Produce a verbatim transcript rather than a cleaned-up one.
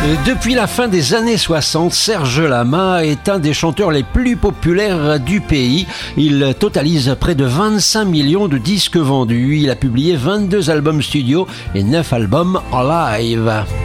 Depuis la fin des années soixante, Serge Lama est un des chanteurs les plus populaires du pays. Il totalise près de vingt-cinq millions de disques vendus. Il a publié vingt-deux albums studio et neuf albums en live.